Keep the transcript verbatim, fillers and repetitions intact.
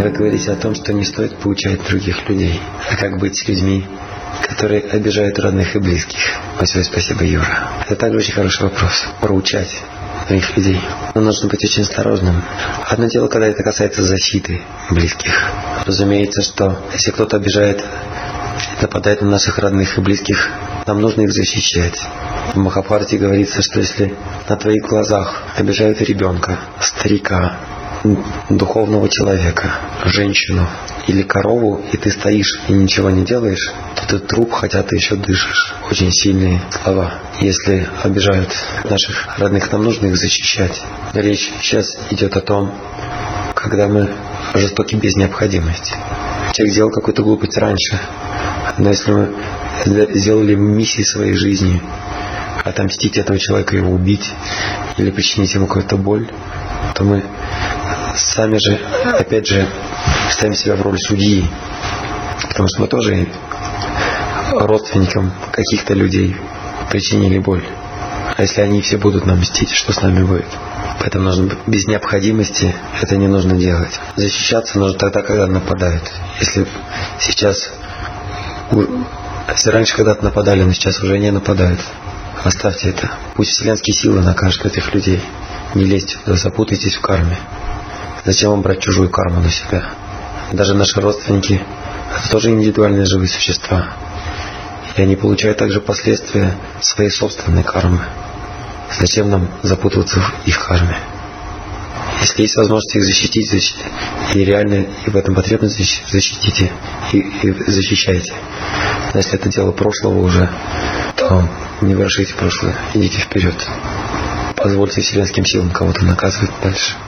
Вы говорите о том, что не стоит поучать других людей. А как быть с людьми, которые обижают родных и близких? Большое спасибо, Юра. Это также очень хороший вопрос. Проучать других людей. Но нужно быть очень осторожным. Одно дело, когда это касается защиты близких. Разумеется, что если кто-то обижает, нападает на наших родных и близких, нам нужно их защищать. В Махабхарате говорится, что если на твоих глазах обижают ребенка, старика, духовного человека, женщину или корову, и ты стоишь и ничего не делаешь, то ты труп, хотя ты еще дышишь. Очень сильные слова. Если обижают наших родных, нам нужно их защищать. Речь сейчас идет о том, когда мы жестоки без необходимости. Человек сделал какую-то глупость раньше, но если мы сделали миссией своей жизни отомстить этого человека, его убить или причинить ему какую-то боль, то мы сами же, опять же, ставим себя в роль судьи, потому что мы тоже родственникам каких-то людей причинили боль. А если они все будут нам мстить, что с нами будет? Поэтому нужно без необходимости это не нужно делать. Защищаться нужно тогда, когда нападают. Если сейчас, если раньше когда-то нападали, но сейчас уже не нападают, оставьте это. Пусть вселенские силы накажут этих людей. Не лезьте туда, запутайтесь в карме. Зачем вам брать чужую карму на себя? Даже наши родственники — это тоже индивидуальные живые существа. И они получают также последствия своей собственной кармы. Зачем нам запутываться в их карме? Если есть возможность их защитить, защитите. И реально и в этом потребность защитите и, и защищайте. Но если это дело прошлого уже, то не ворошите прошлое, идите вперед. Позвольте вселенским силам кого-то наказывать дальше.